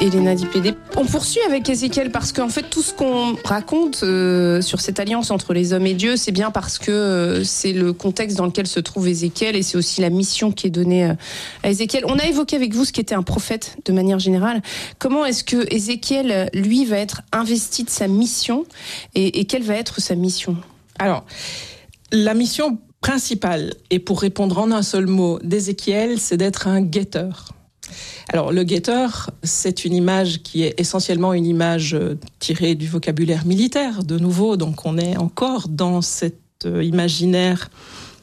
Elena Dipédé. On poursuit avec Ézéchiel parce qu'en fait tout ce qu'on raconte sur cette alliance entre les hommes et Dieu, c'est bien parce que c'est le contexte dans lequel se trouve Ézéchiel et c'est aussi la mission qui est donnée à Ézéchiel. On a évoqué avec vous ce qu'était un prophète de manière générale. Comment est-ce que Ézéchiel, lui, va être investi de sa mission et quelle va être sa mission ? Alors, la mission principale, et pour répondre en un seul mot d'Ézéchiel, c'est d'être un guetteur. Alors, le guetteur, c'est une image qui est essentiellement une image tirée du vocabulaire militaire, de nouveau. Donc, on est encore dans cet imaginaire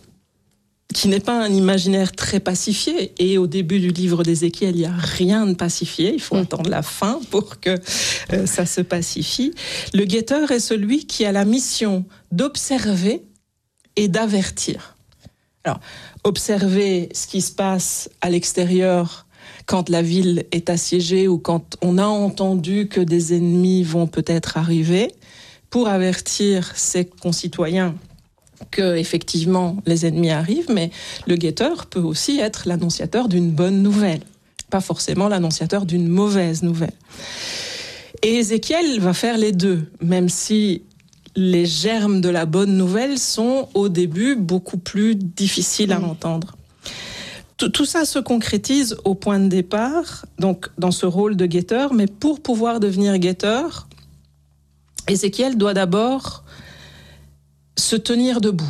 qui n'est pas un imaginaire très pacifié. Et au début du livre d'Ézéchiel, il n'y a rien de pacifié. Il faut attendre la fin pour que ça se pacifie. Le guetteur est celui qui a la mission d'observer et d'avertir. Alors, observer ce qui se passe à l'extérieur quand la ville est assiégée ou quand on a entendu que des ennemis vont peut-être arriver, pour avertir ses concitoyens que effectivement les ennemis arrivent, mais le guetteur peut aussi être l'annonciateur d'une bonne nouvelle, pas forcément l'annonciateur d'une mauvaise nouvelle. Et Ézéchiel va faire les deux, même si les germes de la bonne nouvelle sont au début beaucoup plus difficiles à entendre. Tout ça se concrétise au point de départ, donc dans ce rôle de guetteur, mais pour pouvoir devenir guetteur, Ézéchiel doit d'abord se tenir debout.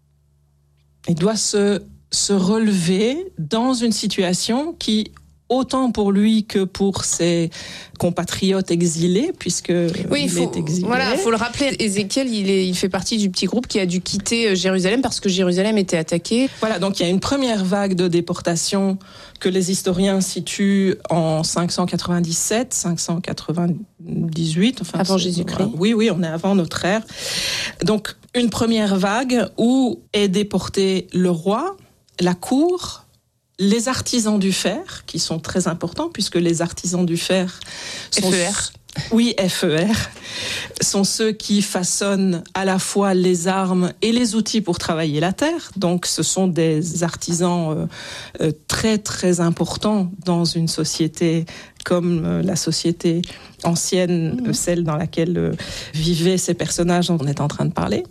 Il doit se relever dans une situation qui, autant pour lui que pour ses compatriotes exilés, puisque il est exilé. Voilà, faut le rappeler. Ézéchiel, il fait partie du petit groupe qui a dû quitter Jérusalem parce que Jérusalem était attaquée. Voilà, donc il y a une première vague de déportation que les historiens situent en 597, 598, enfin avant Jésus-Christ. Oui, on est avant notre ère. Donc une première vague où est déporté le roi, la cour, les artisans du fer, qui sont très importants, puisque les artisans du fer sont... FER. Oui, FER, sont ceux qui façonnent à la fois les armes et les outils pour travailler la terre. Donc, ce sont des artisans très, très importants dans une société comme la société ancienne, celle dans laquelle vivaient ces personnages dont on est en train de parler.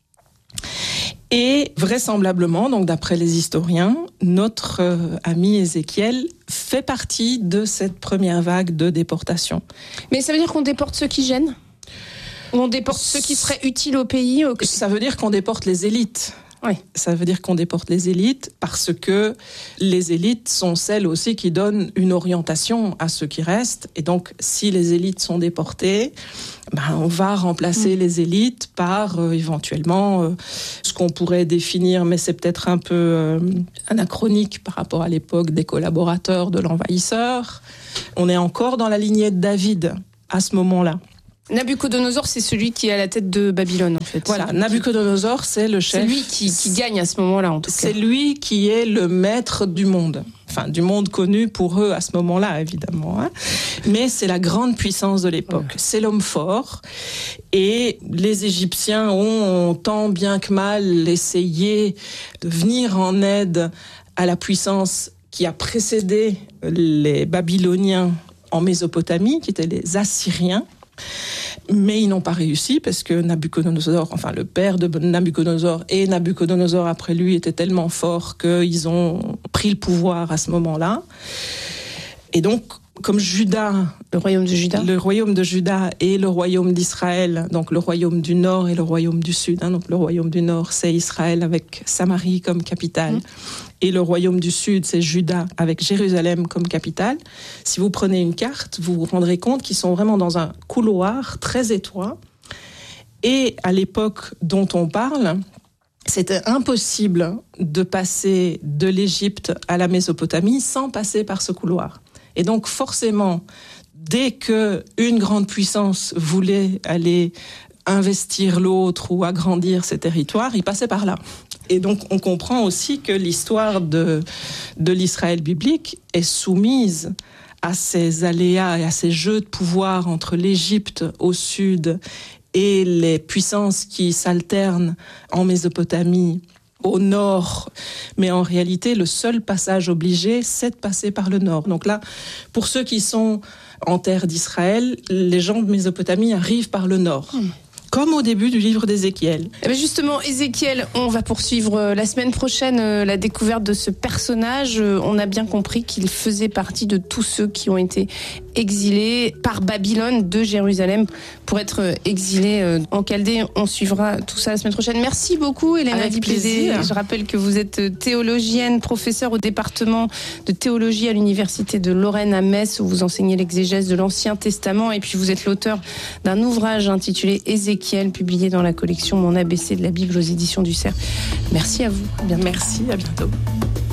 Et vraisemblablement, donc d'après les historiens, notre ami Ézéchiel fait partie de cette première vague de déportation. Mais ça veut dire qu'on déporte ceux qui gênent ? Ou on déporte ceux qui seraient utiles au pays ? Ça veut dire qu'on déporte les élites. Oui. Ça veut dire qu'on déporte les élites parce que les élites sont celles aussi qui donnent une orientation à ceux qui restent. Et donc, si les élites sont déportées, on va remplacer les élites par éventuellement ce qu'on pourrait définir, mais c'est peut-être un peu anachronique par rapport à l'époque des collaborateurs de l'envahisseur. On est encore dans la lignée de David à ce moment-là. Nabuchodonosor, c'est celui qui est à la tête de Babylone, en fait. Voilà, Nabuchodonosor, c'est le chef. C'est lui qui gagne à ce moment-là, en tout cas. C'est lui qui est le maître du monde. Enfin, du monde connu pour eux à ce moment-là, évidemment. Hein. Mais c'est la grande puissance de l'époque. C'est l'homme fort. Et les Égyptiens ont tant bien que mal essayé de venir en aide à la puissance qui a précédé les Babyloniens en Mésopotamie, qui étaient les Assyriens. Mais ils n'ont pas réussi parce que Nabuchodonosor, enfin le père de Nabuchodonosor et Nabuchodonosor après lui étaient tellement forts qu'ils ont pris le pouvoir à ce moment-là. Et donc, comme Juda, le royaume de Juda et le royaume d'Israël, donc le royaume du Nord et le royaume du Sud. Donc le royaume du Nord, c'est Israël avec Samarie comme capitale. Et le royaume du Sud, c'est Juda avec Jérusalem comme capitale. Si vous prenez une carte, vous vous rendrez compte qu'ils sont vraiment dans un couloir très étroit. Et à l'époque dont on parle, c'était impossible de passer de l'Égypte à la Mésopotamie sans passer par ce couloir. Et donc forcément, dès qu'une grande puissance voulait aller investir l'autre ou agrandir ses territoires, il passait par là. Et donc on comprend aussi que l'histoire de l'Israël biblique est soumise à ces aléas et à ces jeux de pouvoir entre l'Égypte au sud et les puissances qui s'alternent en Mésopotamie au nord. Mais en réalité, le seul passage obligé, c'est de passer par le nord. Donc là, pour ceux qui sont en terre d'Israël, les gens de Mésopotamie arrivent par le nord. Comme au début du livre d'Ézéchiel. Et bien justement, Ézéchiel, on va poursuivre la semaine prochaine la découverte de ce personnage. On a bien compris qu'il faisait partie de tous ceux qui ont été exilés par Babylone de Jérusalem pour être exilés en Chaldée. On suivra tout ça la semaine prochaine. Merci beaucoup, Elena Di Plessis. Je rappelle que vous êtes théologienne, professeure au département de théologie à l'université de Lorraine à Metz, où vous enseignez l'exégèse de l'Ancien Testament. Et puis vous êtes l'auteur d'un ouvrage intitulé Ézéchiel, publié dans la collection Mon ABC de la Bible aux éditions du Cerf. Merci à vous. À bientôt. Merci, à bientôt.